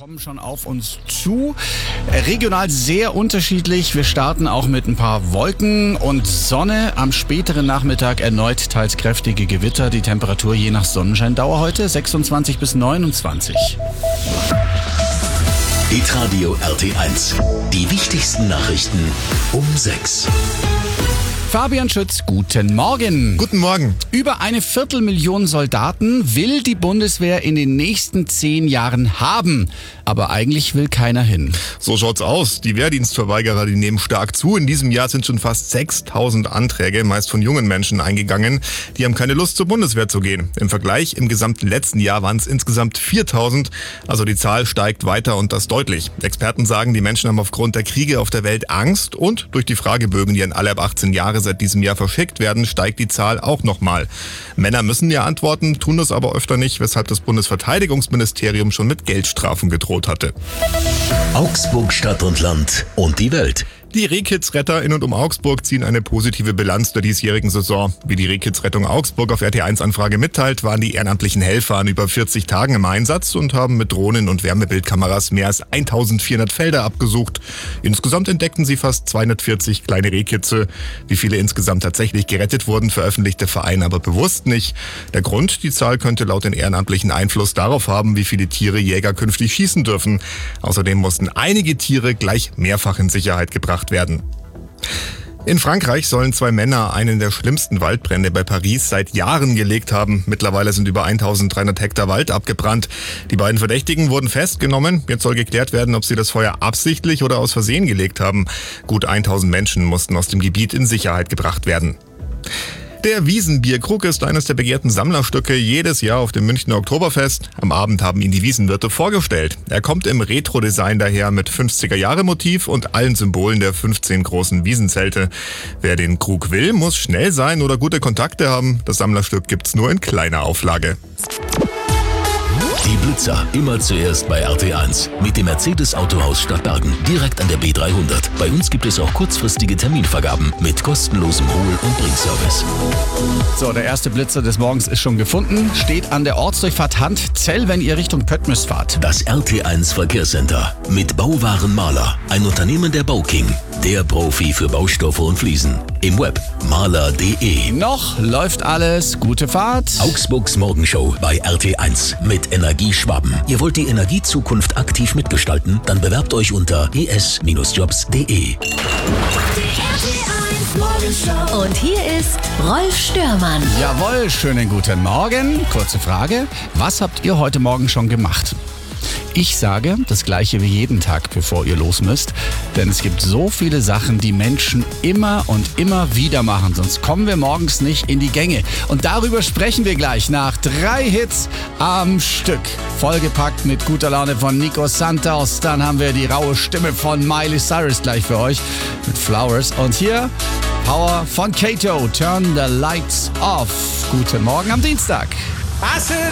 kommen schon auf uns zu. Regional sehr unterschiedlich. Wir starten auch mit ein paar Wolken und Sonne. Am späteren Nachmittag erneut teils kräftige Gewitter. Die Temperatur je nach Sonnenscheindauer heute 26 bis 29. Hitradio RT1. Die wichtigsten Nachrichten um 6. Fabian Schütz, guten Morgen. Guten Morgen. Über 250.000 Soldaten will die Bundeswehr in den nächsten 10 Jahren haben. Aber eigentlich will keiner hin. So schaut's aus. Die Wehrdienstverweigerer, die nehmen stark zu. In diesem Jahr sind schon fast 6.000 Anträge, meist von jungen Menschen, eingegangen. Die haben keine Lust, zur Bundeswehr zu gehen. Im Vergleich, im gesamten letzten Jahr waren es insgesamt 4.000. Also die Zahl steigt weiter und das deutlich. Experten sagen, die Menschen haben aufgrund der Kriege auf der Welt Angst. Und durch die Fragebögen, die an alle ab 18 Jahre seit diesem Jahr verschickt werden, steigt die Zahl auch nochmal. Männer müssen ja antworten, tun das aber öfter nicht, weshalb das Bundesverteidigungsministerium schon mit Geldstrafen gedroht hatte. Augsburg, Stadt und Land und die Welt. Die Rehkitzretter in und um Augsburg ziehen eine positive Bilanz der diesjährigen Saison. Wie die Rehkitzrettung Augsburg auf RT1-Anfrage mitteilt, waren die ehrenamtlichen Helfer an über 40 Tagen im Einsatz und haben mit Drohnen und Wärmebildkameras mehr als 1400 Felder abgesucht. Insgesamt entdeckten sie fast 240 kleine Rehkitze. Wie viele insgesamt tatsächlich gerettet wurden, veröffentlicht der Verein aber bewusst nicht. Der Grund, die Zahl könnte laut den Ehrenamtlichen Einfluss darauf haben, wie viele Tiere Jäger künftig schießen dürfen. Außerdem mussten einige Tiere gleich mehrfach in Sicherheit gebracht werden. In Frankreich sollen 2 Männer einen der schlimmsten Waldbrände bei Paris seit Jahren gelegt haben. Mittlerweile sind über 1300 Hektar Wald abgebrannt. Die beiden Verdächtigen wurden festgenommen. Jetzt soll geklärt werden, ob sie das Feuer absichtlich oder aus Versehen gelegt haben. Gut 1000 Menschen mussten aus dem Gebiet in Sicherheit gebracht werden. Der Wiesenbierkrug ist eines der begehrten Sammlerstücke jedes Jahr auf dem Münchner Oktoberfest. Am Abend haben ihn die Wiesenwirte vorgestellt. Er kommt im Retro-Design daher mit 50er-Jahre-Motiv und allen Symbolen der 15 großen Wiesenzelte. Wer den Krug will, muss schnell sein oder gute Kontakte haben. Das Sammlerstück gibt's nur in kleiner Auflage. Die Blitzer immer zuerst bei RT1 mit dem Mercedes-Autohaus Stadtbergen, direkt an der B300. Bei uns gibt es auch kurzfristige Terminvergaben mit kostenlosem Hol- und Bringservice. So, der erste Blitzer des Morgens ist schon gefunden. Steht an der Ortsdurchfahrt Handzell, wenn ihr Richtung Pöttmes fahrt. Das RT1 Verkehrscenter mit Bauwaren Maler, ein Unternehmen der Bauking, der Profi für Baustoffe und Fliesen. Im Web maler.de. Noch läuft alles. Gute Fahrt. Augsburgs Morgenshow bei RT1 mit Energieschwaben. Ihr wollt die Energiezukunft aktiv mitgestalten? Dann bewerbt euch unter es-jobs.de. Und hier ist Rolf Störmann. Jawohl, schönen guten Morgen. Kurze Frage. Was habt ihr heute Morgen schon gemacht? Ich sage das Gleiche wie jeden Tag, bevor ihr los müsst. Denn es gibt so viele Sachen, die Menschen immer und immer wieder machen. Sonst kommen wir morgens nicht in die Gänge. Und darüber sprechen wir gleich nach 3 Hits am Stück. Vollgepackt mit guter Laune von Nico Santos. Dann haben wir die raue Stimme von Miley Cyrus gleich für euch mit Flowers. Und hier Power von Kato. Turn the lights off. Guten Morgen am Dienstag. I said